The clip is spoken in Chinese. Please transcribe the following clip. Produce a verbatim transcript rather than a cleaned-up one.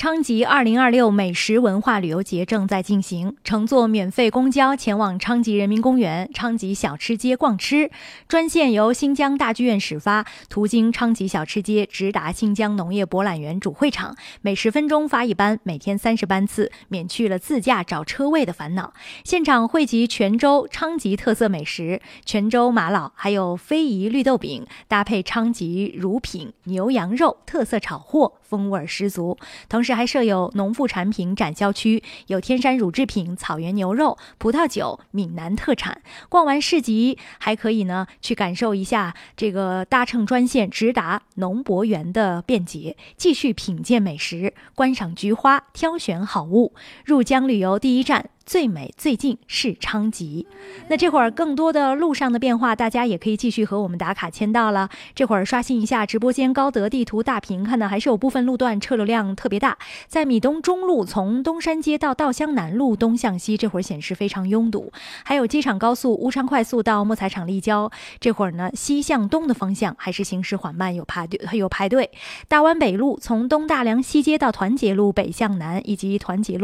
昌吉二零二六美食文化旅游节正在进行，乘坐免费公交前往昌吉人民公园、昌吉小吃街逛吃，专线由新疆大剧院始发，途经昌吉小吃街，直达新疆农业博览园主会场，每十分钟发一班，每天三十班次，免去了自驾找车位的烦恼。现场汇集泉州、昌吉特色美食，泉州玛瑙，还有非遗绿豆饼，搭配昌吉乳品、牛羊肉特色炒货，风味十足。同时还设有农副产品展销区，有天山乳制品、草原牛肉、葡萄酒、闽南特产。逛完市集，还可以呢去感受一下这个搭乘专线直达农博园的便捷，继续品鉴美食，观赏菊花，挑选好物。入疆旅游第一站，最美最近是昌吉。那这会儿更多的路上的变化，大家也可以继续和我们打卡签到了。这会儿刷新一下直播间高德地图大屏，看到还是有部分路段车流量特别大。在米东中路从东山街到稻香南路东向西，这会儿显示非常拥堵。还有机场高速乌昌快速到木材厂立交，这会儿呢西向东的方向还是行驶缓慢，有排队有排队。大湾北路从东大梁西街到团结路北向南，以及团结路